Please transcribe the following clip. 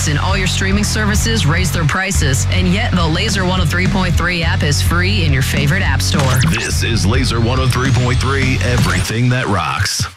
Netflix and all your streaming services raise their prices, and yet the Laser 103.3 app is free in your favorite app store. This is Laser 103.3, everything that rocks.